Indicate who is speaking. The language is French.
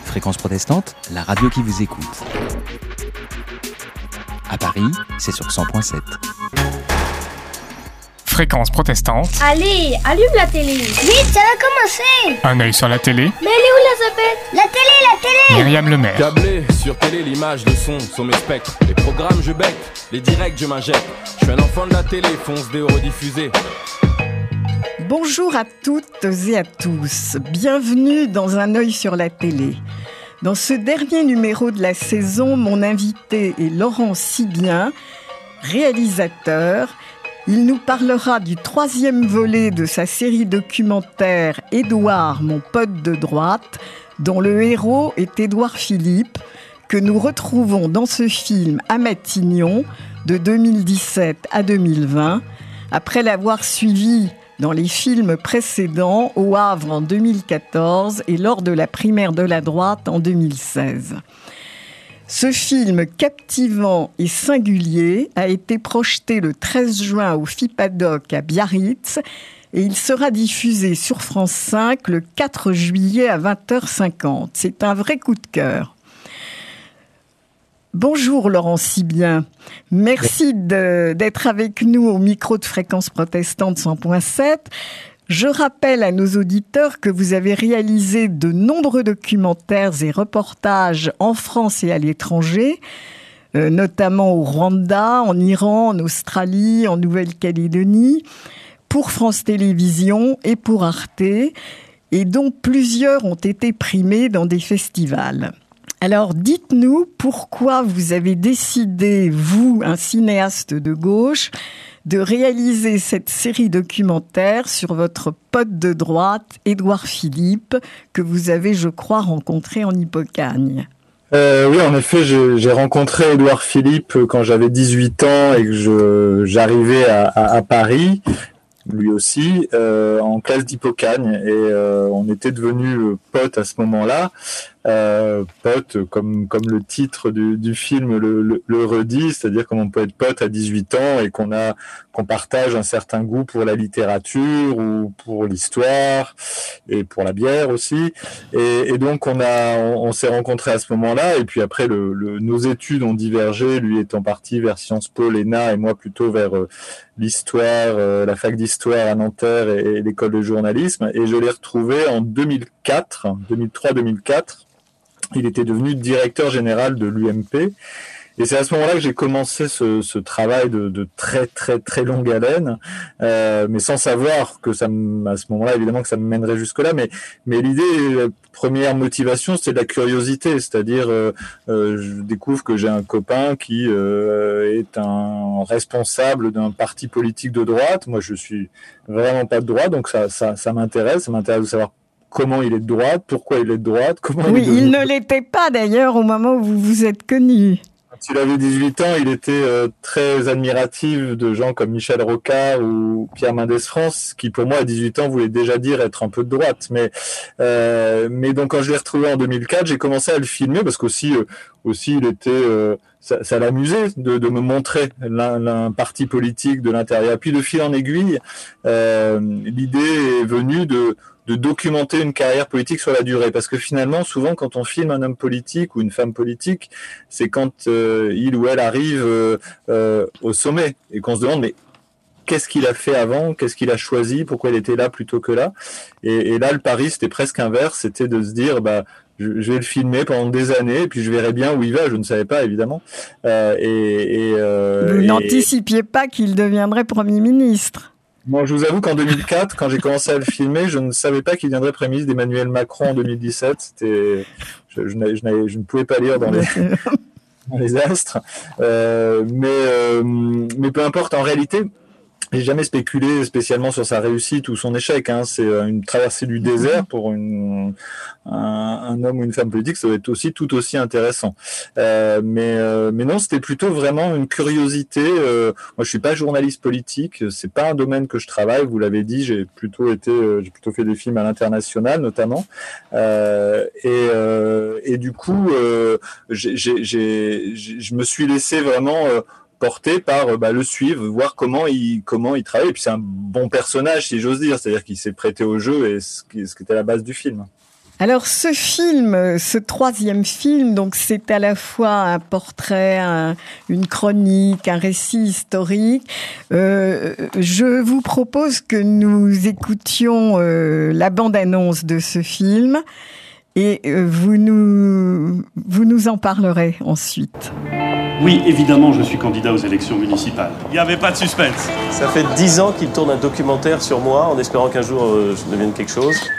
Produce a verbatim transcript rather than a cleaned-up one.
Speaker 1: Fréquence protestante, la radio qui vous écoute. À Paris, c'est sur cent point sept.
Speaker 2: Fréquence protestante.
Speaker 3: Allez, allume la télé.
Speaker 4: Vite, ça va commencer.
Speaker 2: Un œil sur la télé.
Speaker 3: Mais elle est où Elisabeth?
Speaker 4: La télé, la télé.
Speaker 2: Myriam Lemaire.
Speaker 5: Câblé sur télé, l'image, le son sont mes spectres. Les programmes, je bec, les directs, je m'injecte. Je suis un enfant de la télé, fonce des rediffusés.
Speaker 6: Bonjour à toutes et à tous. Bienvenue dans Un œil sur la télé. Dans ce dernier numéro de la saison, mon invité est Laurent Sibien, réalisateur. Il nous parlera du troisième volet de sa série documentaire « Édouard, mon pote de droite », dont le héros est Édouard Philippe, que nous retrouvons dans ce film à Matignon de deux mille dix-sept à deux mille vingt, après l'avoir suivi dans les films précédents au Havre en deux mille quatorze et lors de la primaire de la droite en deux mille seize. Ce film captivant et singulier a été projeté le treize juin au FIPADOC à Biarritz et il sera diffusé sur France cinq le quatre juillet à vingt heures cinquante. C'est un vrai coup de cœur. Bonjour Laurent Sibien, merci de, d'être avec nous au micro de Fréquence protestante cent point sept. Je rappelle à nos auditeurs que vous avez réalisé de nombreux documentaires et reportages en France et à l'étranger, euh, notamment au Rwanda, en Iran, en Australie, en Nouvelle-Calédonie, pour France Télévisions et pour Arte, et dont plusieurs ont été primés dans des festivals. Alors, dites-nous pourquoi vous avez décidé, vous, un cinéaste de gauche, de réaliser cette série documentaire sur votre pote de droite, Édouard Philippe, que vous avez, je crois, rencontré en Hippocagne.
Speaker 7: Euh, oui, en effet, j'ai, j'ai rencontré Édouard Philippe quand j'avais dix-huit ans et que je, j'arrivais à, à, à Paris, lui aussi, euh, en classe d'Hippocagne. Et euh, on était devenus potes à ce moment-là. Euh, pote, comme comme le titre du, du film le, le, le redit, c'est-à-dire comme on peut être pote à dix-huit ans et qu'on a qu'on partage un certain goût pour la littérature ou pour l'histoire et pour la bière aussi. Et, et donc on a on, on s'est rencontrés à ce moment-là et puis après le, le, nos études ont divergé, lui étant parti vers Sciences Po, l'E N A et moi plutôt vers euh, l'histoire, euh, la fac d'histoire à Nanterre et, et l'école de journalisme. Et je l'ai retrouvé en deux mille quatre, deux mille trois deux mille quatre. Il était devenu directeur général de l'U M P. Et c'est à ce moment-là que j'ai commencé ce, ce travail de, de très, très, très longue haleine, euh, mais sans savoir que ça me, à ce moment-là, évidemment, que ça me mènerait jusque-là. Mais, mais l'idée, la première motivation, c'était de la curiosité. C'est-à-dire, euh, euh, je découvre que j'ai un copain qui euh, est un responsable d'un parti politique de droite. Moi, je suis vraiment pas de droite, donc ça, ça, ça m'intéresse. Ça m'intéresse de savoir comment il est de droite, pourquoi il est de droite, comment
Speaker 6: oui,
Speaker 7: il est
Speaker 6: il ne l'était pas d'ailleurs au moment où vous vous êtes connus.
Speaker 7: Quand il avait dix-huit ans, il était euh, très admiratif de gens comme Michel Rocard ou Pierre Mendès France, qui pour moi à dix-huit ans voulait déjà dire être un peu de droite. Mais euh, mais donc quand je l'ai retrouvé en deux mille quatre, j'ai commencé à le filmer parce qu'aussi euh, aussi il était euh, ça, ça l'amusait de, de me montrer l'un, l'un parti politique de l'intérieur. Puis de fil en aiguille, euh, l'idée est venue de de documenter une carrière politique sur la durée. Parce que finalement, souvent, quand on filme un homme politique ou une femme politique, c'est quand euh, il ou elle arrive euh, euh, au sommet et qu'on se demande, mais qu'est-ce qu'il a fait avant? Qu'est-ce qu'il a choisi? Pourquoi il était là plutôt que là? Et, et là, le pari, c'était presque inverse. C'était de se dire, bah, je, je vais le filmer pendant des années et puis je verrai bien où il va. Je ne savais pas, évidemment. Euh, et, et, euh,
Speaker 6: Vous
Speaker 7: et...
Speaker 6: n'anticipiez pas qu'il deviendrait Premier ministre?
Speaker 7: Moi, je vous avoue qu'en deux mille quatre, quand j'ai commencé à le filmer, je ne savais pas qu'il viendrait Premier ministre d'Emmanuel Macron en deux mille dix-sept. C'était, je, je, n'avais, je, n'avais, je ne pouvais pas lire dans les, dans les astres. Euh, mais, euh, mais peu importe, en réalité, j'ai jamais spéculé spécialement sur sa réussite ou son échec. Hein. C'est une traversée du désert pour une, un, un homme ou une femme politique, ça doit être aussi tout aussi intéressant. Euh, mais, euh, mais non, c'était plutôt vraiment une curiosité. Euh, moi, je suis pas journaliste politique, c'est pas un domaine que je travaille. Vous l'avez dit, j'ai plutôt été, euh, j'ai plutôt fait des films à l'international, notamment. Euh, et, euh, et du coup, euh, j'ai, j'ai, j'ai, je me suis laissé vraiment euh, porté par bah, le suivre, voir comment il comment il travaille. Et puis c'est un bon personnage, si j'ose dire, c'est-à-dire qu'il s'est prêté au jeu et ce qui, ce qui était la base du film.
Speaker 6: Alors ce film, ce troisième film, donc c'est à la fois un portrait, un, une chronique, un récit historique. Euh, je vous propose que nous écoutions euh, la bande-annonce de ce film et euh, vous nous vous nous en parlerez ensuite.
Speaker 8: Oui, évidemment, je suis candidat aux élections municipales. Il n'y avait pas de suspense.
Speaker 9: Ça fait dix ans qu'il tourne un documentaire sur moi, en espérant qu'un jour euh, je devienne quelque chose.